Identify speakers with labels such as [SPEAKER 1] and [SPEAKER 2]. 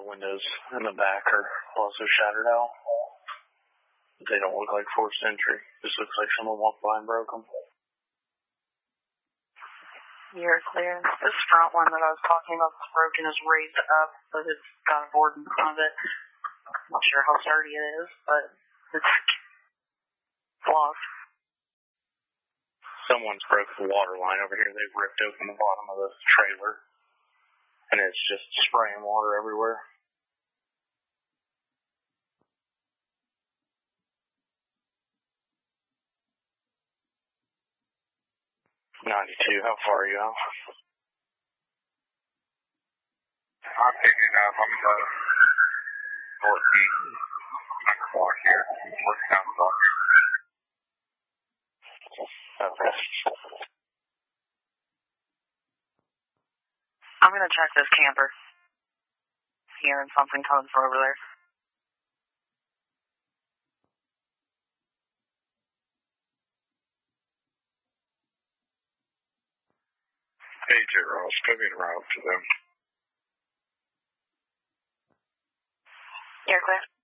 [SPEAKER 1] the windows in the back are also shattered out. They don't look like forced entry. Just looks like someone walked by and broke them.
[SPEAKER 2] You're clear. This front one that I was talking about that's broken is raised up, but it's got a board in front of it. Not sure how sturdy it is, but it's blocked.
[SPEAKER 1] Someone's broke the water line over here. They've ripped open the bottom of the trailer, and it's just spraying water everywhere. How far are you out?
[SPEAKER 3] I'm picking up. I'm about 14 o'clock here. Working down the block here.
[SPEAKER 1] Okay.
[SPEAKER 2] I'm going to check this camper. Hearing something coming from over there.
[SPEAKER 3] Hey, J. Ross, give me around to them.
[SPEAKER 2] You're clear.